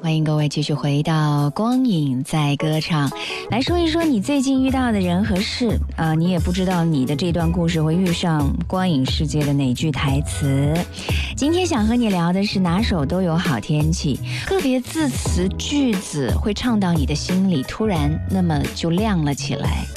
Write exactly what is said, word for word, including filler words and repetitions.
欢迎各位继续回到光影在歌唱，来说一说你最近遇到的人和事啊、呃，你也不知道你的这段故事会遇上光影世界的哪句台词。今天想和你聊的是哪首都有好天气，个别字词句子会唱到你的心里，突然那么就亮了起来。